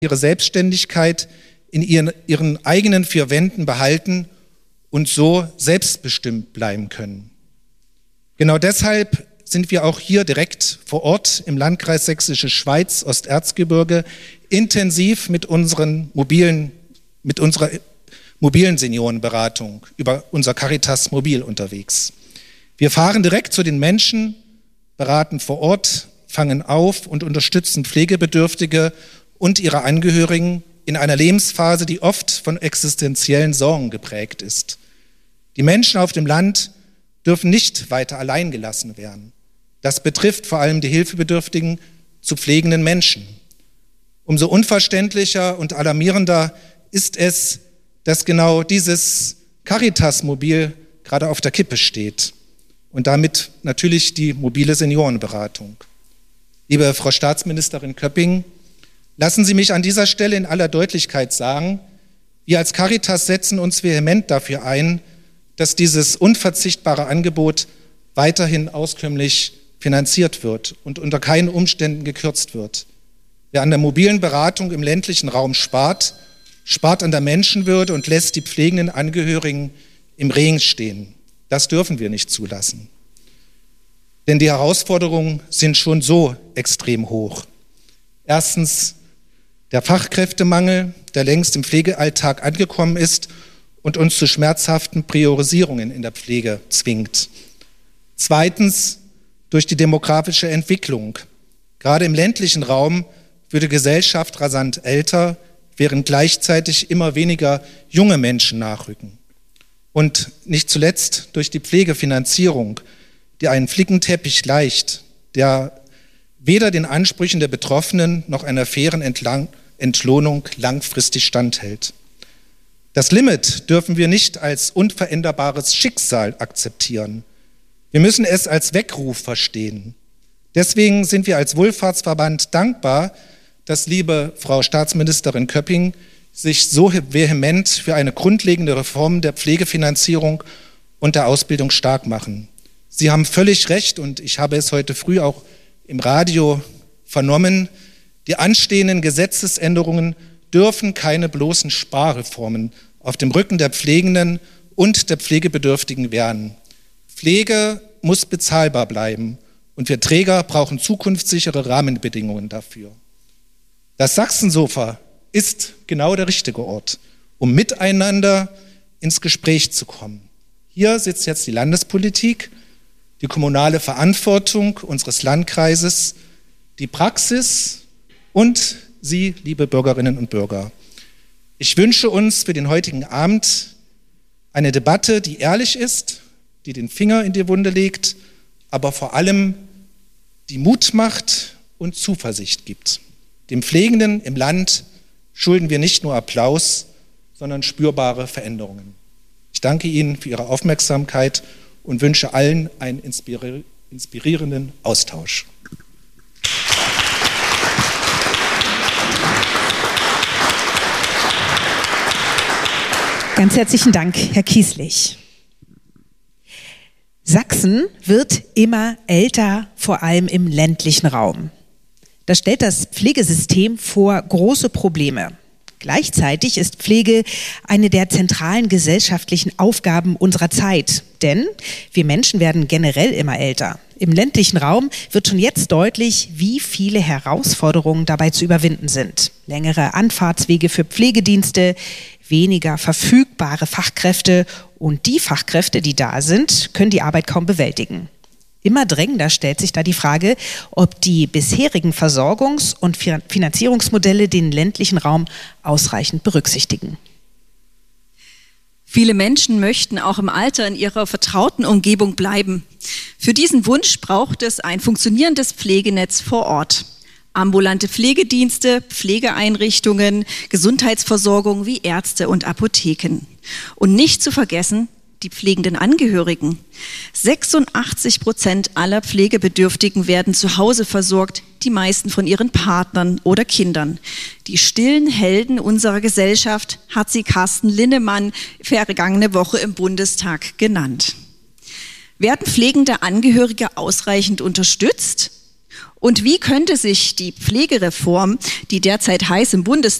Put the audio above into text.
ihre Selbstständigkeit in ihren eigenen vier Wänden behalten und so selbstbestimmt bleiben können. Genau deshalb sind wir auch hier direkt vor Ort im Landkreis Sächsische Schweiz, Osterzgebirge, intensiv mit unserer mobilen Seniorenberatung über unser Caritas Mobil unterwegs. Wir fahren direkt zu den Menschen, beraten vor Ort, fangen auf und unterstützen Pflegebedürftige und ihre Angehörigen in einer Lebensphase, die oft von existenziellen Sorgen geprägt ist. Die Menschen auf dem Land dürfen nicht weiter allein gelassen werden. Das betrifft vor allem die hilfebedürftigen zu pflegenden Menschen. Umso unverständlicher und alarmierender ist es, dass genau dieses Caritas-Mobil gerade auf der Kippe steht und damit natürlich die mobile Seniorenberatung. Liebe Frau Staatsministerin Köpping, lassen Sie mich an dieser Stelle in aller Deutlichkeit sagen, wir als Caritas setzen uns vehement dafür ein, dass dieses unverzichtbare Angebot weiterhin auskömmlich finanziert wird und unter keinen Umständen gekürzt wird. Wer an der mobilen Beratung im ländlichen Raum spart, spart an der Menschenwürde und lässt die pflegenden Angehörigen im Regen stehen. Das dürfen wir nicht zulassen. Denn die Herausforderungen sind schon so extrem hoch. Erstens der Fachkräftemangel, der längst im Pflegealltag angekommen ist und uns zu schmerzhaften Priorisierungen in der Pflege zwingt. Zweitens durch die demografische Entwicklung. Gerade im ländlichen Raum wird die Gesellschaft rasant älter, während gleichzeitig immer weniger junge Menschen nachrücken. Und nicht zuletzt durch die Pflegefinanzierung, die einen Flickenteppich gleicht, der weder den Ansprüchen der Betroffenen noch einer fairen Entlohnung langfristig standhält. Das Limit dürfen wir nicht als unveränderbares Schicksal akzeptieren. Wir müssen es als Weckruf verstehen. Deswegen sind wir als Wohlfahrtsverband dankbar, dass liebe Frau Staatsministerin Köpping sich so vehement für eine grundlegende Reform der Pflegefinanzierung und der Ausbildung stark machen. Sie haben völlig recht und ich habe es heute früh auch im Radio vernommen, die anstehenden Gesetzesänderungen dürfen keine bloßen Sparreformen auf dem Rücken der Pflegenden und der Pflegebedürftigen werden. Pflege muss bezahlbar bleiben und wir Träger brauchen zukunftssichere Rahmenbedingungen dafür. Das Sachsensofa ist genau der richtige Ort, um miteinander ins Gespräch zu kommen. Hier sitzt jetzt die Landespolitik, die kommunale Verantwortung unseres Landkreises, die Praxis und Sie, liebe Bürgerinnen und Bürger. Ich wünsche uns für den heutigen Abend eine Debatte, die ehrlich ist, die den Finger in die Wunde legt, aber vor allem die Mut macht und Zuversicht gibt. Dem Pflegenden im Land schulden wir nicht nur Applaus, sondern spürbare Veränderungen. Ich danke Ihnen für Ihre Aufmerksamkeit und wünsche allen einen inspirierenden Austausch. Ganz herzlichen Dank, Herr Kieslich. Sachsen wird immer älter, vor allem im ländlichen Raum. Das stellt das Pflegesystem vor große Probleme. Gleichzeitig ist Pflege eine der zentralen gesellschaftlichen Aufgaben unserer Zeit. Denn wir Menschen werden generell immer älter. Im ländlichen Raum wird schon jetzt deutlich, wie viele Herausforderungen dabei zu überwinden sind. Längere Anfahrtswege für Pflegedienste, weniger verfügbare Fachkräfte und die Fachkräfte, die da sind, können die Arbeit kaum bewältigen. Immer drängender stellt sich da die Frage, ob die bisherigen Versorgungs- und Finanzierungsmodelle den ländlichen Raum ausreichend berücksichtigen. Viele Menschen möchten auch im Alter in ihrer vertrauten Umgebung bleiben. Für diesen Wunsch braucht es ein funktionierendes Pflegenetz vor Ort. Ambulante Pflegedienste, Pflegeeinrichtungen, Gesundheitsversorgung wie Ärzte und Apotheken. Und nicht zu vergessen, die pflegenden Angehörigen. 86% aller Pflegebedürftigen werden zu Hause versorgt, die meisten von ihren Partnern oder Kindern. Die stillen Helden unserer Gesellschaft hat sie Carsten Linnemann vergangene Woche im Bundestag genannt. Werden pflegende Angehörige ausreichend unterstützt? Und wie könnte sich die Pflegereform, die derzeit heiß im